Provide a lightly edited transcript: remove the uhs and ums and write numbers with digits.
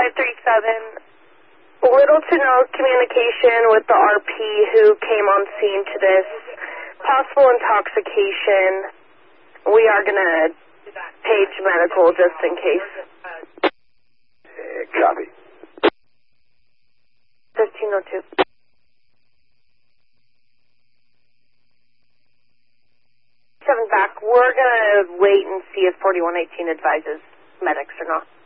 537, little to no communication with the RP who came on scene to this. Possible intoxication. We are going to page medical just in case. Copy. 1502. 7 back. We're going to wait and see if 4118 advises medics or not.